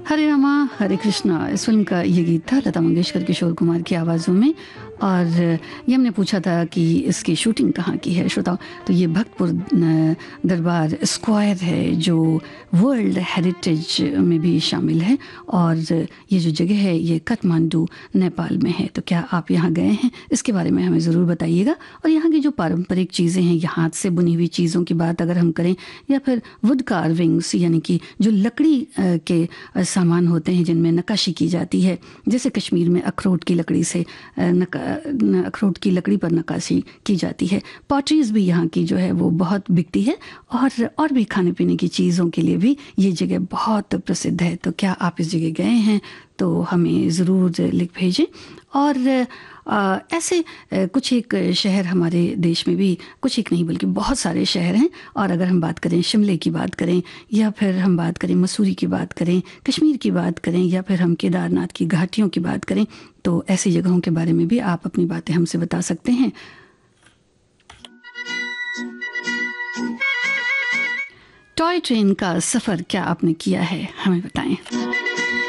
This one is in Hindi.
हरे रामा हरे कृष्णा इस फिल्म का ये गीत था लता मंगेशकर किशोर कुमार की आवाज़ों में। और ये हमने पूछा था कि इसकी शूटिंग कहाँ की है श्रोताओ, तो ये भक्तपुर दरबार स्क्वायर है जो वर्ल्ड हेरिटेज में भी शामिल है। और ये जो जगह है ये काठमांडू नेपाल में है। तो क्या आप यहाँ गए हैं, इसके बारे में हमें ज़रूर बताइएगा। और यहाँ की जो पारंपरिक चीज़ें हैं, ये हाथ से बुनी हुई चीज़ों की बात अगर हम करें, या फिर वुड कार्विंग्स यानी कि जो लकड़ी के सामान होते हैं जिनमें नक्काशी की जाती है, जैसे कश्मीर में अखरोट की लकड़ी से अखरोट की लकड़ी पर नक्काशी की जाती है। पॉटरीज भी यहाँ की जो है वो बहुत बिकती है। और भी खाने पीने की चीज़ों के लिए भी ये जगह बहुत प्रसिद्ध है। तो क्या आप इस जगह गए हैं तो हमें ज़रूर लिख भेजें। और ऐसे कुछ एक शहर हमारे देश में भी, कुछ एक नहीं बल्कि बहुत सारे शहर हैं। और अगर हम बात करें शिमले की बात करें, या फिर हम बात करें मसूरी की बात करें, कश्मीर की बात करें, या फिर हम केदारनाथ की घाटियों की बात करें, तो ऐसी जगहों के बारे में भी आप अपनी बातें हमसे बता सकते हैं। टॉय ट्रेन का सफ़र क्या आपने किया है, हमें बताएं।